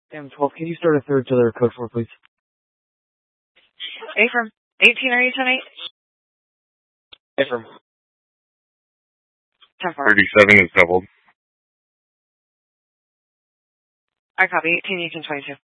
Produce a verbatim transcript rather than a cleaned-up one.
M twelve, can you start a third to their code four, please? Affirm. eighteen, are you ten eight? Affirm. ten four. thirty-seven is doubled. I copy. eighteen, you can twenty-two.